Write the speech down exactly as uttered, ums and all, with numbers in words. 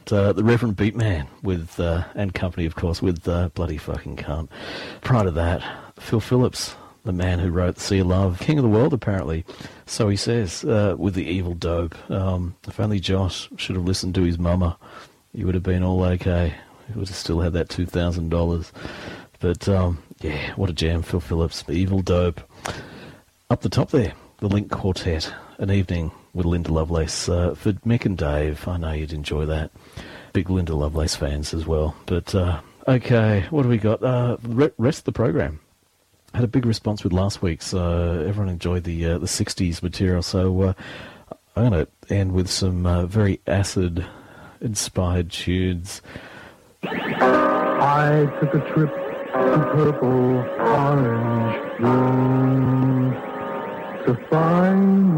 that uh, the Reverend Beatman with, uh, and company, of course, with uh, Bloody Fucking Cunt. Prior to that, Phil Phillips, the man who wrote Sea of Love, king of the world, apparently. So he says, uh, with the evil dope. Um, if only Josh should have listened to his mama, he would have been all okay. He would have still had that two thousand dollars. But, um, yeah, what a jam, Phil Phillips. The evil dope. Up the top there, the Link Quartet. An evening with Linda Lovelace. Uh, for Mick and Dave, I know you'd enjoy that. Big Linda Lovelace fans as well. But, uh, okay, what do we got? Uh, the rest of the program. Had a big response with last week's. Uh, everyone enjoyed the uh, the sixties material. So uh, I'm going to end with some uh, very acid-inspired tunes. I took a trip to purple orange room to find